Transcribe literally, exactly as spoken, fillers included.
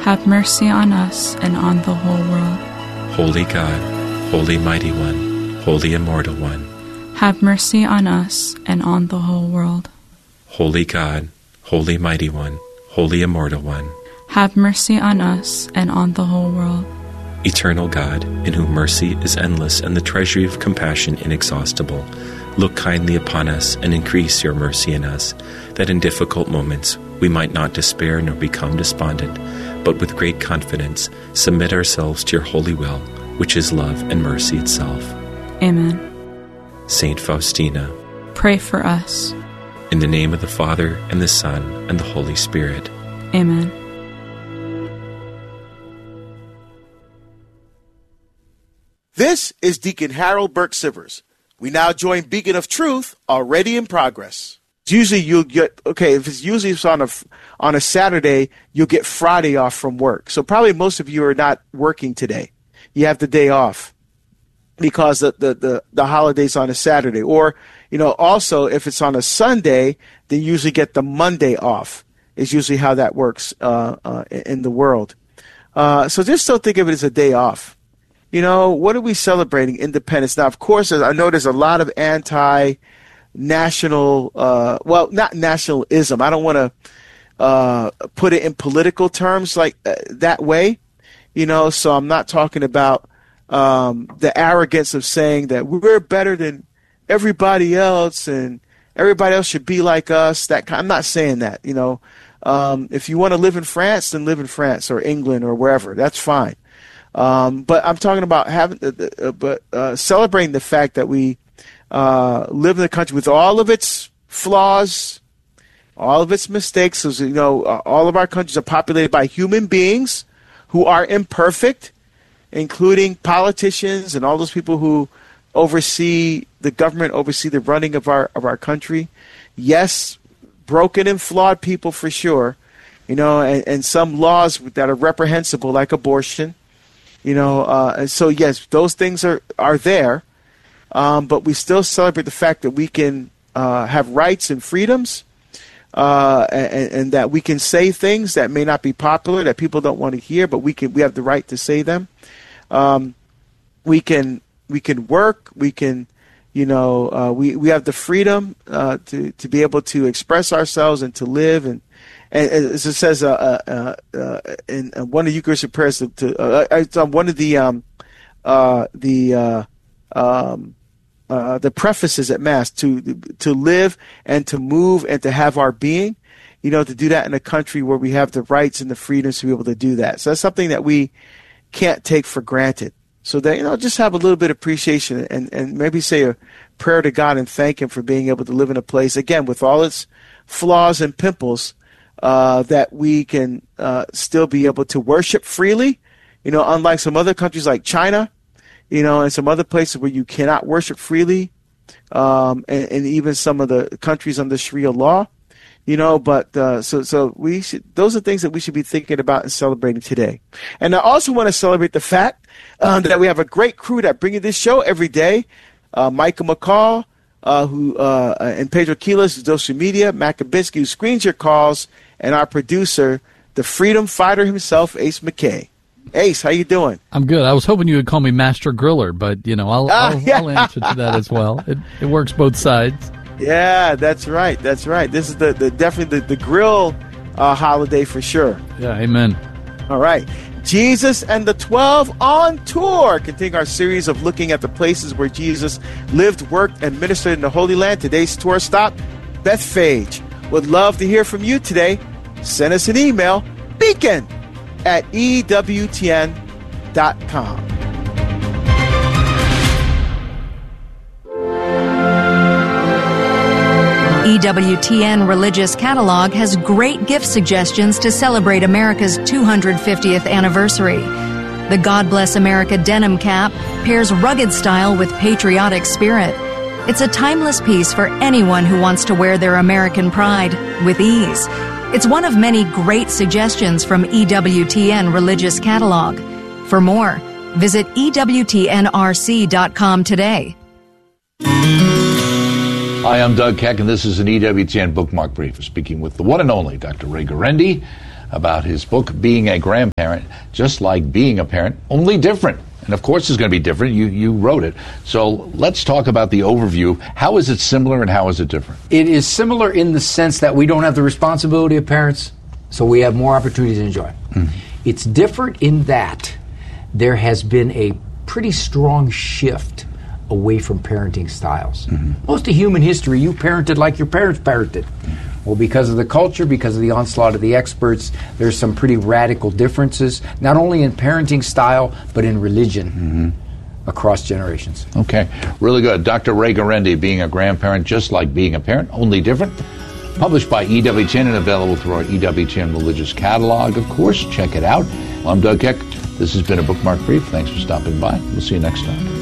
have mercy on us and on the whole world. Holy God, Holy Mighty One, Holy Immortal One, have mercy on us and on the whole world. Holy God, Holy Mighty One, Holy Immortal One, have mercy on us and on the whole world. Eternal God, in whom mercy is endless and the treasury of compassion inexhaustible, look kindly upon us and increase your mercy in us, that in difficult moments we might not despair nor become despondent, but with great confidence submit ourselves to your holy will, which is love and mercy itself. Amen. Saint Faustina, pray for us. In the name of the Father, and the Son, and the Holy Spirit. Amen. This is Deacon Harold Burke Sivers. We now join Beacon of Truth, already in progress. Usually you'll get, okay, if it's usually it's on a, on a Saturday, you'll get Friday off from work. So probably most of you are not working today. You have the day off because the, the, the, the holiday's on a Saturday. Or, you know, also if it's on a Sunday, they usually get the Monday off, is usually how that works uh, uh, in the world. Uh, so just don't think of it as a day off. You know, what are we celebrating? Independence. Now, of course, I know there's a lot of anti-national, uh, well, not nationalism. I don't want to uh, put it in political terms like uh, that way, you know, so I'm not talking about um, the arrogance of saying that we're better than everybody else and everybody else should be like us. That kind, I'm not saying that, you know. Um, if you want to live in France, then live in France or England or wherever. That's fine. Um, but I'm talking about having, uh, uh, but uh, celebrating the fact that we uh, live in a country with all of its flaws, all of its mistakes. So, you know, uh, all of our countries are populated by human beings who are imperfect, including politicians and all those people who oversee the government, oversee the running of our of our country. Yes, broken and flawed people for sure, you know, and, and some laws that are reprehensible, like abortion. You know, uh, and so, yes, those things are, are there, um, but we still celebrate the fact that we can uh, have rights and freedoms uh, and, and that we can say things that may not be popular, that people don't want to hear, but we can we have the right to say them. Um, we can we can work, we can, you know, uh, we, we have the freedom uh, to, to be able to express ourselves and to live and And as it says uh, uh, uh, in one of the Eucharistic prayers, to, to uh, it's on one of the um, uh, the uh, um, uh, the prefaces at Mass, to to live and to move and to have our being, you know, to do that in a country where we have the rights and the freedoms to be able to do that. So that's something that we can't take for granted. So that, you know, just have a little bit of appreciation and, and maybe say a prayer to God and thank Him for being able to live in a place, again, with all its flaws and pimples, Uh, that we can uh, still be able to worship freely, you know, unlike some other countries like China, you know, and some other places where you cannot worship freely, um, and, and even some of the countries under Sharia law, you know. But uh, so so we should, those are things that we should be thinking about and celebrating today. And I also want to celebrate the fact um, that we have a great crew that bring you this show every day. Uh, Micah McCall, uh, who uh, and Pedro Quiles, social media, Matt Kabinski, who screens your calls, and our producer, the freedom fighter himself, Ace McKay. Ace, how you doing? I'm good. I was hoping you would call me Master Griller, but, you know, I'll, uh, I'll, yeah. I'll answer to that as well. It, it works both sides. Yeah, that's right. That's right. This is the, the definitely the, the grill uh, holiday for sure. Yeah, amen. All right. Jesus and the twelve on tour. Continuing our series of looking at the places where Jesus lived, worked, and ministered in the Holy Land. Today's tour stop, Bethphage. Would love to hear from you today. Send us an email, beacon at E W T N dot com. E W T N Religious Catalog has great gift suggestions to celebrate America's two hundred fiftieth anniversary. The God Bless America denim cap pairs rugged style with patriotic spirit. It's a timeless piece for anyone who wants to wear their American pride with ease. It's one of many great suggestions from E W T N Religious Catalog. For more, visit E W T N R C dot com today. Hi, I'm Doug Keck, and this is an E W T N Bookmark Brief. Speaking with the one and only Doctor Ray Guarendi. about his book, Being a Grandparent, Just Like Being a Parent, Only Different. And of course it's going to be different. You you wrote it. So let's talk about the overview. How is it similar and how is it different? It is similar in the sense that we don't have the responsibility of parents, so we have more opportunities to enjoy. Mm-hmm. It's different in that there has been a pretty strong shift away from parenting styles. Mm-hmm. Most of human history, you parented like your parents parented. Mm-hmm. Well, because of the culture, because of the onslaught of the experts, there's some pretty radical differences, not only in parenting style, but in religion mm-hmm. across generations. Okay, really good. Doctor Ray Guarendi, Being a Grandparent, Just Like Being a Parent, Only Different. Published by E W T N and available through our E W T N Religious Catalog, of course. Check it out. Well, I'm Doug Keck. This has been a Bookmark Brief. Thanks for stopping by. We'll see you next time.